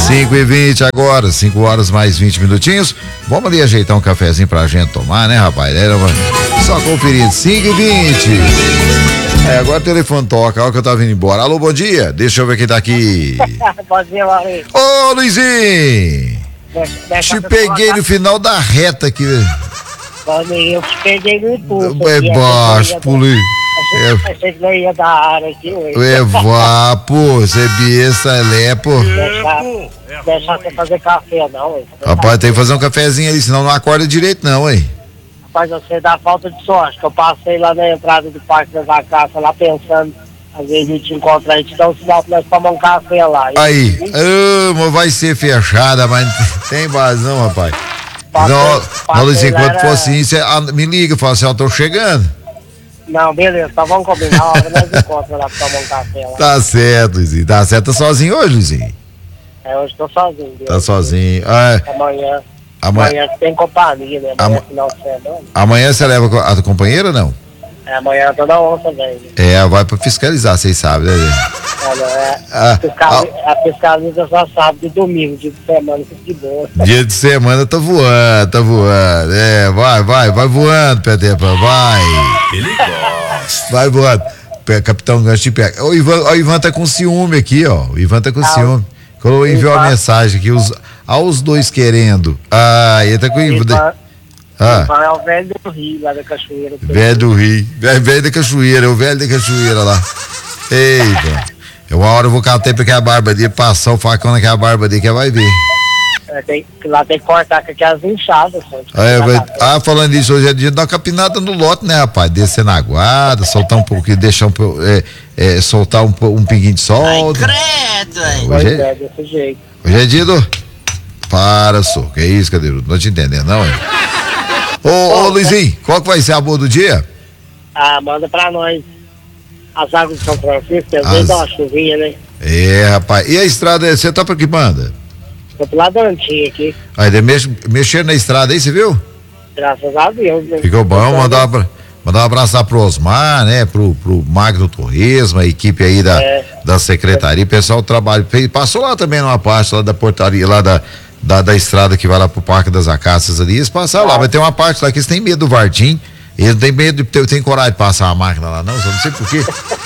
5h20 agora, 5 horas mais 20 minutinhos. Vamos ali ajeitar um cafezinho pra gente tomar, né, rapaz? Só conferir, 5h20. Agora o telefone toca, olha que eu tava indo embora. Alô, bom dia. Deixa eu ver quem tá aqui. Bom dia, Maurício. Ô, Luizinho. Te peguei no final da reta aqui. Eu te peguei no impulso. É baixo, pulei. Achei que não ia da área aqui hoje. Pô, você besta, pô. Deixar você fazer café, não, ué. Rapaz, tem que fazer um cafezinho ali, senão não acorda direito, não, hein? Rapaz, você dá falta de sorte, que eu passei lá na entrada do Parque das Acácias, lá pensando, às vezes a gente encontra, a gente dá um sinal pra nós tomar um café lá. Aí, vai ser fechada, mas não tem base não, rapaz. Não, Luizinho, quando for assim, você me liga, fala assim, eu tô chegando. Não, beleza, então vamos combinar, a hora nós encontramos lá pra tomar um café lá. Tá certo, Luizinho, tá certo. Tá sozinho hoje, Luizinho? Hoje tô sozinho. Tá sozinho. Amanhã tem companhia, né? Amanhã final de semana. Amanhã você leva a companheira ou não? Amanhã toda onça, velho. Vai pra fiscalizar, vocês sabem, né? A fiscaliza só sábado e domingo, dia de semana, fica de boa. Dia de semana tá voando. Vai voando, Petepa, vai. Ele gosta. Vai voando. Capitão Gancho te pega. O Ivan tá com ciúme aqui, ó. O Ivan tá com ciúme. Enviou a mensagem aqui, os dois querendo. Ele tá com o Ivan. É o velho do Rio, lá da Cachoeira. Velho do Rio. Velho da Cachoeira, é o velho da Cachoeira lá. Eita. Uma hora eu vou catar porque a barba dele, passar o facão naquela barba dele que vai ver. Lá tem que cortar com aquelas inchadas. Falando nisso, hoje é dia de dar uma capinada no lote, né, rapaz? Descer na guarda, soltar um pouquinho, deixar soltar um pinguinho de sol. Credo, hoje é desse jeito. Hoje é dia do... Para, só. Que isso, Cadeirudo? Não tô te entendendo, não, hein? Ô, Luizinho, qual que vai ser a boa do dia? Manda pra nós. As águas de São Francisco, às vezes dá uma chuvinha, né? Rapaz. E a estrada, você tá pra que banda? Tô pro lado da Antinha aqui. Aí, mexendo na estrada aí, você viu? Graças a Deus, né? Ficou bom, mandar um abraço lá pro Osmar, né? Pro Magno Torresmo, a equipe aí da secretaria, o pessoal trabalha, passou lá também numa parte lá da portaria, lá da estrada que vai lá pro Parque das Acácias ali, eles passaram lá, mas tem uma parte lá que eles têm medo do Vardim, eles não têm medo, tem coragem de passar a máquina lá não, só não sei porquê.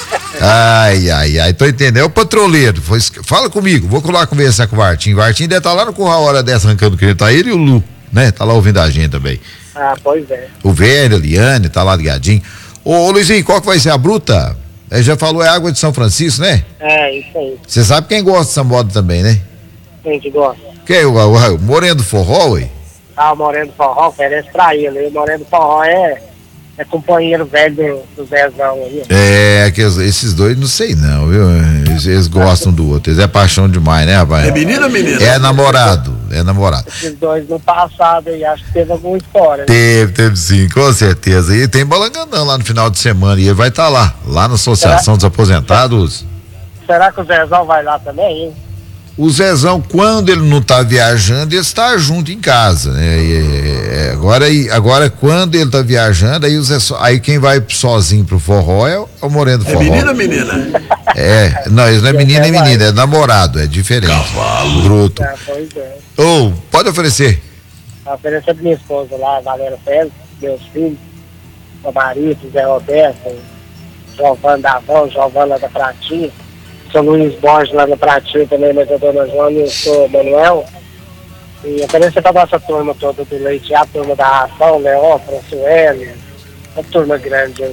Ai, tô entendendo, é o patroleiro, fala comigo, vou lá conversar com o Vardim deve estar lá no curral a hora dessa arrancando que ele tá, ele e o Lu, né, tá lá ouvindo a gente também. Pois é. O velho, a Liane, tá lá ligadinho. Ô Luizinho, qual que vai ser a bruta? Ele já falou, é água de São Francisco, né? Isso aí. Você sabe quem gosta de sambódromo também, né? Quem que gosta? Quem? O Moreno do Forró, ué? O Moreno do Forró oferece pra ele. O Moreno do Forró é companheiro velho do Zezão aí. Esses dois não sei não, viu? Eles gostam do outro, eles é paixão demais, né, rapaz? É menino ou menina? É namorado. Esses dois no passado aí, acho que teve alguma história. Né? Teve sim, com certeza. E tem balangandão lá no final de semana e ele vai estar lá na Associação dos Aposentados. Será que o Zezão vai lá também, hein? O Zezão, quando ele não tá viajando, ele está junto em casa, né? Agora, quando ele tá viajando, aí quem vai sozinho pro forró é o Moreno do Forró. É menino ou menina? Não, isso não é menino nem menina, é namorado, é diferente. Cavalo. Bruto. Pois é. Pode oferecer. Oferecer pra minha esposa lá, Valéria Félix, meus filhos, o marido, Zé Roberto, Giovana da Avó, Giovana da Pratinha. Sou Luiz Borges lá no Pratinho também, mas a dona Joana e eu sou Manuel. E oferecer pra nossa turma toda do leite, a turma da ração, Leon, Françoele, a turma grande.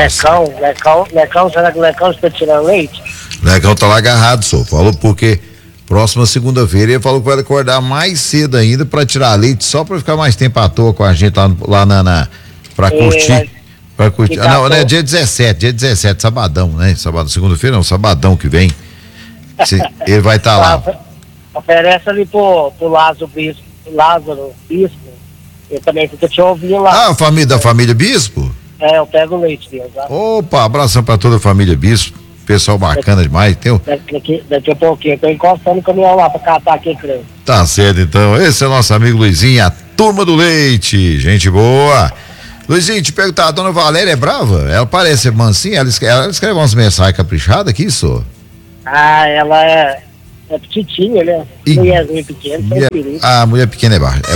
Lecão, será que o Lecão está tirando leite? Lecão tá lá agarrado, só. Falou porque próxima segunda-feira ele falou que vai acordar mais cedo ainda pra tirar leite, só pra ficar mais tempo à toa com a gente lá pra curtir. Pra curtir. Não, é dia 17, sabadão, né? Segunda-feira não, sabadão que vem. Ele vai estar lá. Oferece ali pro Lázaro Bispo. Eu também fico te ouvindo lá. Da família Bispo? Eu pego o leite deles, tá? Opa, abração pra toda a família Bispo. Pessoal bacana demais. Daqui a pouquinho, eu tô encostando o caminhão lá pra catar aqui, creio. Tá certo, então. Esse é o nosso amigo Luizinho, a turma do leite. Gente boa. Luizinho, te perguntar, a dona Valéria é brava? Ela parece mansinha, ela escreve umas mensagens caprichadas aqui, só. Ela É petitinho, né? E- Mulherzinha pequena, sem perigo. A mulher pequena é brava.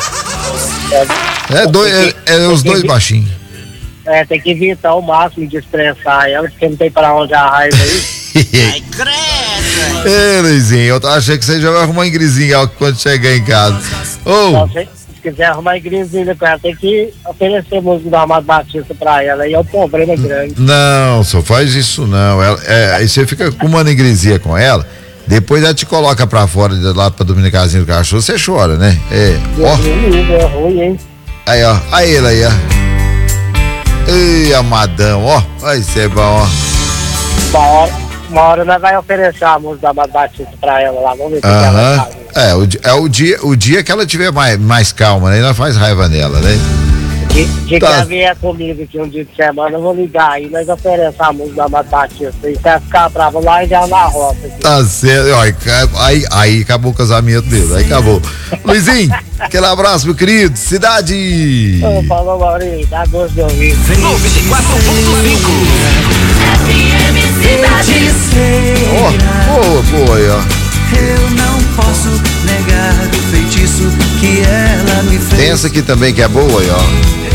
Os dois baixinhos. Tem que evitar o máximo de estressar ela, porque não tem pra onde a raiva aí. Ai, credo. Ei, Luizinho, eu achei que você já vai arrumar uma ingresinha quando chegar em casa. Então, se quiser arrumar a igreja com ela, tem que oferecer música do Amado Batista pra ela, aí é um problema grande. Não, só faz isso não. Aí você fica com uma ingresia com ela, depois ela te coloca pra fora, de lá pra Dominicazinho do Cachorro, você chora, né? É ruim, hein? Aí, ó. Aí ele aí, ó. Ei, amadão, ó. Vai ser bom, ó. Uma hora nós vamos oferecer a música do Amado Batista pra ela lá, vamos ver se ela vai fazer. O dia que ela tiver mais calma, né? Nós faz raiva nela, né? De que ela vier comigo aqui um dia de semana, eu vou ligar aí, nós oferecemos a música do Amado Batista. E você vai ficar bravo lá e já na roça aqui. Tá certo. Aí acabou o casamento dele, aí acabou. Luizinho, aquele abraço, meu querido. Cidade. Falou, Maurinho, dá gosto de ouvir. 94.5. Boa aí, ó. Eu não posso negar o feitiço que ela me fez. Tem essa aqui também que é boa aí, ó.